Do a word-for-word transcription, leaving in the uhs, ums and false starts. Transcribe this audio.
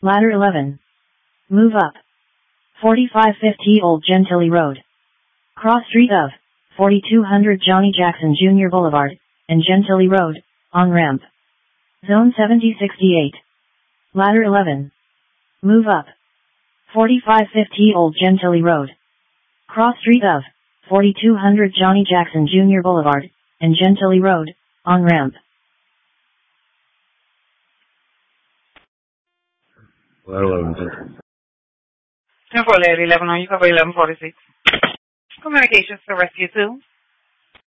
Ladder eleven. Move up. forty-five fifty Old Gentilly Road. Cross street of forty-two hundred Johnny Jackson Junior Boulevard and Gentilly Road, on-ramp. Zone seventy sixty-eight. Ladder eleven. Move up. forty-five fifty Old Gentilly Road. Cross street of forty-two hundred Johnny Jackson Junior Boulevard and Gentilly Road, on-ramp. Ladder eleven. ten four, Lady eleven on you, cover eleven forty-six. Communications to Rescue two.